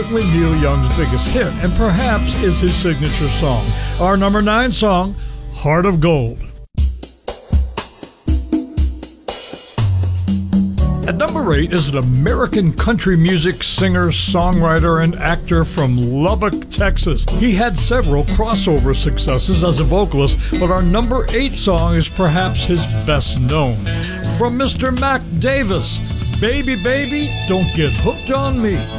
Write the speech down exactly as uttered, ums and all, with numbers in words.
Certainly Neil Young's biggest hit, and perhaps is his signature song. Our number nine song, Heart of Gold. At number eight is an American country music singer, songwriter, and actor from Lubbock, Texas. He had several crossover successes as a vocalist, but our number eight song is perhaps his best known. From Mister Mac Davis, Baby, Baby, Don't Get Hooked on Me.